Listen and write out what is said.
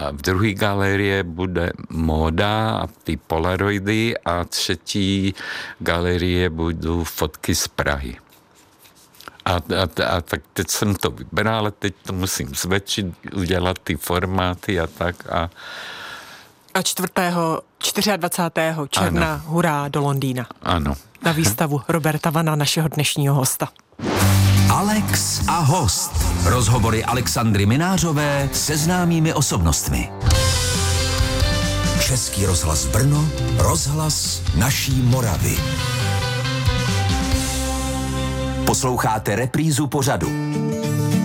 v druhé galerii bude móda a ty polaroidy a třetí galerie budou fotky z Prahy. A tak teď jsem to vybral, ale teď to musím zvětšit, udělat ty formáty a tak. A 24. června hurá do Londýna. Ano. Na výstavu Roberta Vana, našeho dnešního hosta. Alex a host. Rozhovory Alexandry Minářové se známými osobnostmi. Český rozhlas Brno, rozhlas naší Moravy. Posloucháte reprízu pořadu